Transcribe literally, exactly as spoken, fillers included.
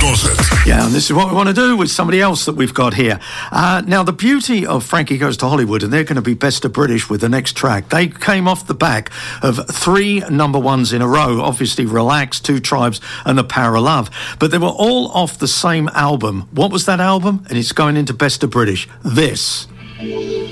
was it? Yeah, and this is what we want to do with somebody else that we've got here. Uh, now, the beauty of Frankie Goes to Hollywood, and they're going to be Best of British with the next track, they came off the back of three number ones in a row, obviously Relax, Two Tribes, and The Power of Love. But they were all off the same album. What was that album? And it's going into Best of British. This.